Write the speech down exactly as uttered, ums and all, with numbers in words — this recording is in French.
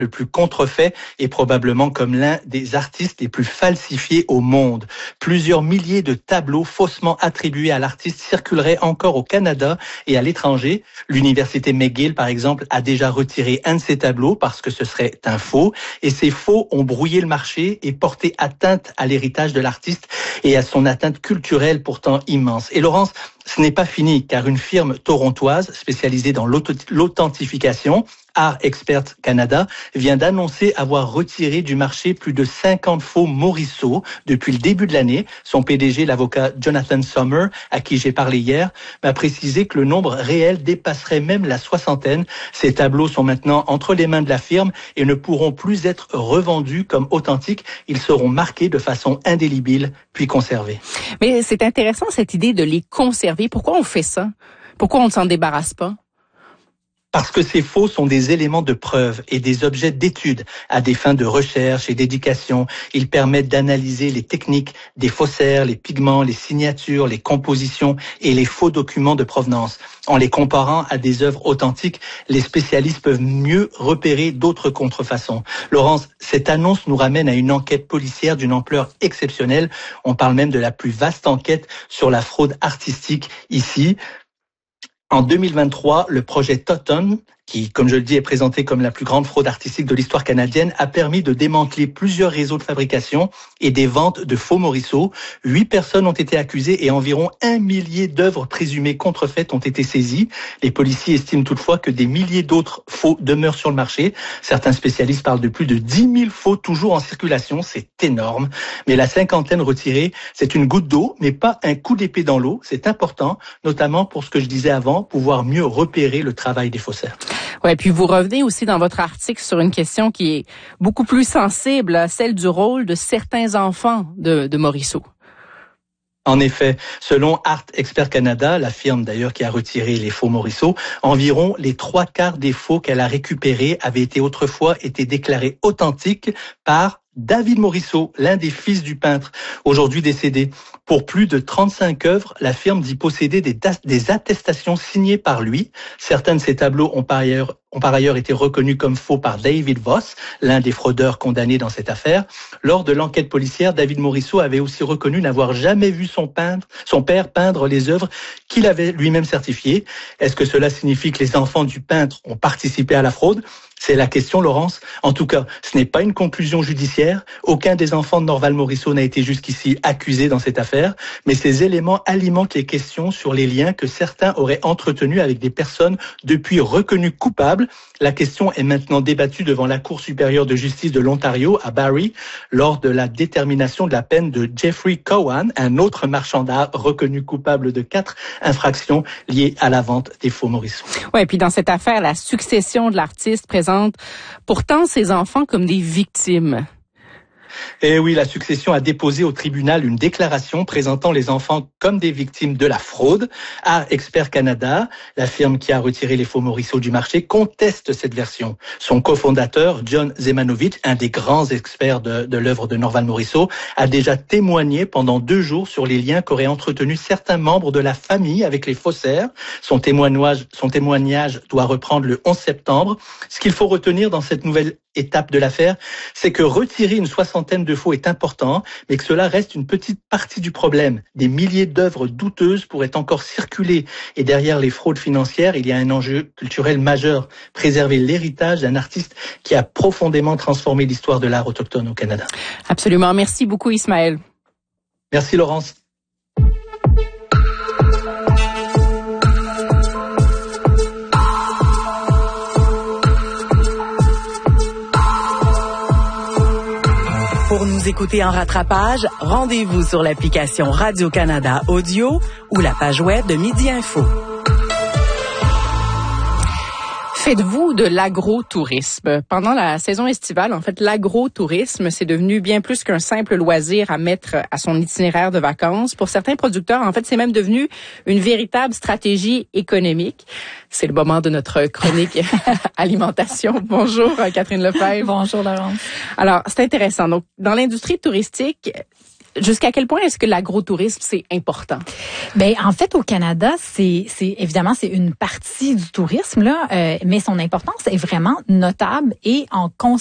le plus contrefait et probablement comme l'un des artistes les plus falsifiés au monde. Plusieurs milliers de tableaux faussement attribués à l'artiste circuleraient encore au Canada et à l'étranger. L'université McGill, par exemple, a déjà retiré un de ces tableaux parce que ce serait un faux. Et ces faux ont brouillé le marché et porté atteinte à l'héritage de l'artiste et à son atteinte culturelle pourtant immense. Et Laurence, ce n'est pas fini, car une firme torontoise spécialisée dans l'authentification, Art Expert Canada, vient d'annoncer avoir retiré du marché plus de cinquante faux Morisot depuis le début de l'année. Son P D G, l'avocat Jonathan Sommer, à qui j'ai parlé hier, m'a précisé que le nombre réel dépasserait même la soixantaine. Ces tableaux sont maintenant entre les mains de la firme et ne pourront plus être revendus comme authentiques. Ils seront marqués de façon indélébile, puis conservés. Mais c'est intéressant cette idée de les conserver. Pourquoi on fait ça? Pourquoi on ne s'en débarrasse pas? Parce que ces faux sont des éléments de preuve et des objets d'étude à des fins de recherche et d'éducation. Ils permettent d'analyser les techniques des faussaires, les pigments, les signatures, les compositions et les faux documents de provenance. En les comparant à des œuvres authentiques, les spécialistes peuvent mieux repérer d'autres contrefaçons. Laurence, cette annonce nous ramène à une enquête policière d'une ampleur exceptionnelle. On parle même de la plus vaste enquête sur la fraude artistique ici. En deux mille vingt-trois, le projet Totten, qui, comme je le dis, est présenté comme la plus grande fraude artistique de l'histoire canadienne, a permis de démanteler plusieurs réseaux de fabrication et des ventes de faux Morisot. Huit personnes ont été accusées et environ un millier d'œuvres présumées contrefaites ont été saisies. Les policiers estiment toutefois que des milliers d'autres faux demeurent sur le marché. Certains spécialistes parlent de plus de dix mille faux toujours en circulation. C'est énorme. Mais la cinquantaine retirée, c'est une goutte d'eau, mais pas un coup d'épée dans l'eau. C'est important, notamment pour ce que je disais avant, pouvoir mieux repérer le travail des faussaires. Ouais, puis vous revenez aussi dans votre article sur une question qui est beaucoup plus sensible, celle du rôle de certains enfants de, de Morisot. En effet, selon Art Expert Canada, la firme d'ailleurs qui a retiré les faux Morisot, environ les trois quarts des faux qu'elle a récupérés avaient été autrefois été déclarés authentiques par David Morisot, l'un des fils du peintre, aujourd'hui décédé. Pour plus de trente-cinq œuvres, la firme dit posséder des, des attestations signées par lui. Certains de ces tableaux ont par ailleurs, ont par ailleurs été reconnus comme faux par David Voss, l'un des fraudeurs condamnés dans cette affaire. Lors de l'enquête policière, David Morisot avait aussi reconnu n'avoir jamais vu son, peintre, son père peindre les œuvres qu'il avait lui-même certifiées. Est-ce que cela signifie que les enfants du peintre ont participé à la fraude ? C'est la question, Laurence. En tout cas, ce n'est pas une conclusion judiciaire. Aucun des enfants de Norval Morisot n'a été jusqu'ici accusé dans cette affaire. Mais ces éléments alimentent les questions sur les liens que certains auraient entretenus avec des personnes depuis reconnues coupables. La question est maintenant débattue devant la Cour supérieure de justice de l'Ontario à Barrie lors de la détermination de la peine de Jeffrey Cowan, un autre marchand d'art reconnu coupable de quatre infractions liées à la vente des faux Morisot. Ouais, puis dans cette affaire, la succession de l'artiste présente pourtant ses enfants comme des victimes. Et oui, la succession a déposé au tribunal une déclaration présentant les enfants comme des victimes de la fraude. Art Expert Canada, la firme qui a retiré les faux Morisot du marché, conteste cette version. Son cofondateur, John Zemanovic, un des grands experts de, de l'œuvre de Norval Morisot, a déjà témoigné pendant deux jours sur les liens qu'auraient entretenus certains membres de la famille avec les faussaires. Son témoignage, son témoignage doit reprendre le onze septembre. Ce qu'il faut retenir dans cette nouvelle étape de l'affaire, c'est que retirer une soixantaine de faux est important, mais que cela reste une petite partie du problème. Des milliers d'œuvres douteuses pourraient encore circuler. Et derrière les fraudes financières, il y a un enjeu culturel majeur. Préserver l'héritage d'un artiste qui a profondément transformé l'histoire de l'art autochtone au Canada. Absolument. Merci beaucoup, Ismaël. Merci, Laurence. Pour nous écouter en rattrapage, rendez-vous sur l'application Radio-Canada Audio ou la page web de Midi Info. Faites-vous de l'agro-tourisme? Pendant la saison estivale, en fait, l'agro-tourisme, c'est devenu bien plus qu'un simple loisir à mettre à son itinéraire de vacances. Pour certains producteurs, en fait, c'est même devenu une véritable stratégie économique. C'est le moment de notre chronique alimentation. Bonjour, Catherine Lefebvre. Bonjour, Laurence. Alors, c'est intéressant. Donc, dans l'industrie touristique, Jusqu'à quel point est-ce que l'agrotourisme, c'est important? Ben en fait, au Canada, c'est, c'est évidemment, c'est une partie du tourisme, là, euh, mais son importance est vraiment notable et en